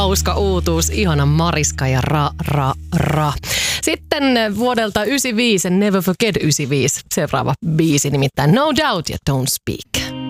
hauska uutuus. Ihana Mariska ja ra. Sitten vuodelta 95, Never Forget 95. Seuraava biisi nimittäin No Doubt ja Don't Speak.